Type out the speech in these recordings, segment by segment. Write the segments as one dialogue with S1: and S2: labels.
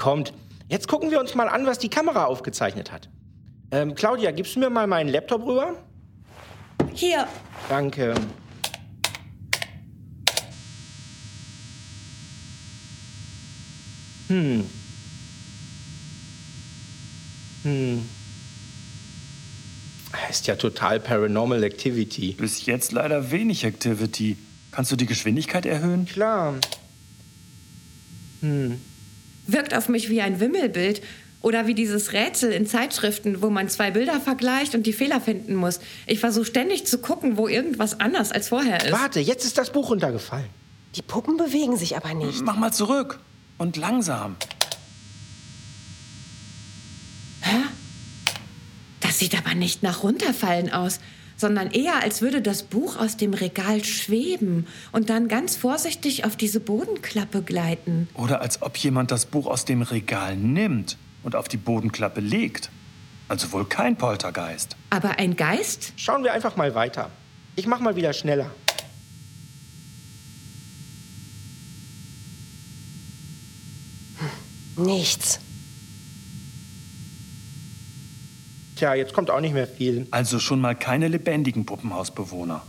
S1: kommt. Jetzt gucken wir uns mal an, was die Kamera aufgezeichnet hat. Claudia, gibst du mir mal meinen Laptop rüber?
S2: Hier.
S1: Danke. Heißt ja total Paranormal Activity.
S3: Bis jetzt leider wenig Activity. Kannst du die Geschwindigkeit erhöhen?
S1: Klar.
S2: Wirkt auf mich wie ein Wimmelbild. Oder wie dieses Rätsel in Zeitschriften, wo man 2 Bilder vergleicht und die Fehler finden muss. Ich versuche ständig zu gucken, wo irgendwas anders als vorher ist.
S1: Warte, jetzt ist das Buch runtergefallen.
S4: Die Puppen bewegen sich aber nicht.
S3: Mach mal zurück. Und langsam.
S2: Das sieht aber nicht nach Runterfallen aus, sondern eher, als würde das Buch aus dem Regal schweben und dann ganz vorsichtig auf diese Bodenklappe gleiten.
S3: Oder als ob jemand das Buch aus dem Regal nimmt und auf die Bodenklappe legt. Also wohl kein Poltergeist.
S2: Aber ein Geist?
S1: Schauen wir einfach mal weiter. Ich mach mal wieder schneller.
S4: Nichts.
S1: Tja, jetzt kommt auch nicht mehr viel.
S3: Also schon mal keine lebendigen Puppenhausbewohner.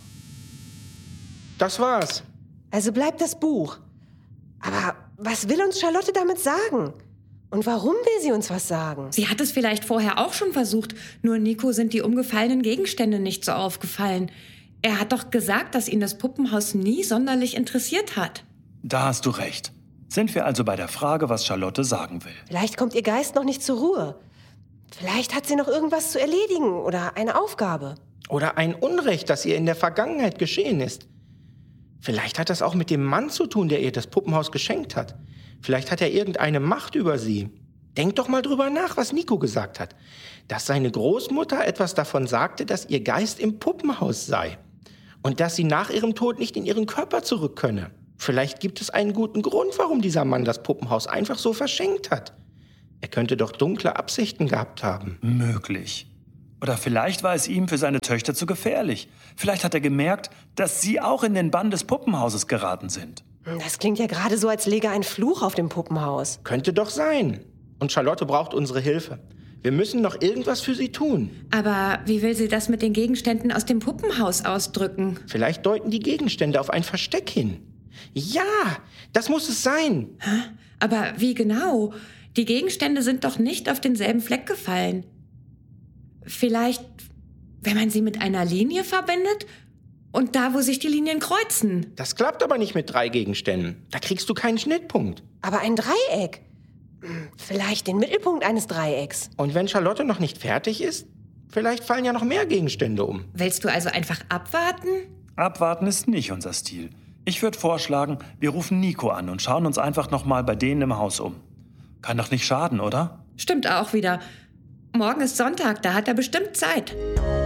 S1: Das war's.
S4: Also bleibt das Buch. Aber was will uns Charlotte damit sagen? Und warum will sie uns was sagen?
S2: Sie hat es vielleicht vorher auch schon versucht, nur Nico sind die umgefallenen Gegenstände nicht so aufgefallen. Er hat doch gesagt, dass ihn das Puppenhaus nie sonderlich interessiert hat.
S3: Da hast du recht. Sind wir also bei der Frage, was Charlotte sagen will.
S4: Vielleicht kommt ihr Geist noch nicht zur Ruhe. Vielleicht hat sie noch irgendwas zu erledigen oder eine Aufgabe.
S1: Oder ein Unrecht, das ihr in der Vergangenheit geschehen ist. Vielleicht hat das auch mit dem Mann zu tun, der ihr das Puppenhaus geschenkt hat. Vielleicht hat er irgendeine Macht über sie. Denkt doch mal drüber nach, was Nico gesagt hat. Dass seine Großmutter etwas davon sagte, dass ihr Geist im Puppenhaus sei. Und dass sie nach ihrem Tod nicht in ihren Körper zurück könne. Vielleicht gibt es einen guten Grund, warum dieser Mann das Puppenhaus einfach so verschenkt hat. Er könnte doch dunkle Absichten gehabt haben.
S3: Möglich. Oder vielleicht war es ihm für seine Töchter zu gefährlich. Vielleicht hat er gemerkt, dass sie auch in den Bann des Puppenhauses geraten sind.
S4: Das klingt ja gerade so, als läge ein Fluch auf dem Puppenhaus.
S1: Könnte doch sein. Und Charlotte braucht unsere Hilfe. Wir müssen noch irgendwas für sie tun.
S2: Aber wie will sie das mit den Gegenständen aus dem Puppenhaus ausdrücken?
S1: Vielleicht deuten die Gegenstände auf ein Versteck hin. Ja, das muss es sein.
S2: Aber wie genau? Die Gegenstände sind doch nicht auf denselben Fleck gefallen. Vielleicht, wenn man sie mit einer Linie verbindet und da, wo sich die Linien kreuzen.
S1: Das klappt aber nicht mit 3 Gegenständen. Da kriegst du keinen Schnittpunkt.
S4: Aber ein Dreieck. Vielleicht den Mittelpunkt eines Dreiecks.
S1: Und wenn Charlotte noch nicht fertig ist, vielleicht fallen ja noch mehr Gegenstände um.
S2: Willst du also einfach abwarten?
S3: Abwarten ist nicht unser Stil. Ich würde vorschlagen, wir rufen Nico an und schauen uns einfach noch mal bei denen im Haus um. Kann doch nicht schaden, oder?
S2: Stimmt auch wieder. Morgen ist Sonntag, da hat er bestimmt Zeit.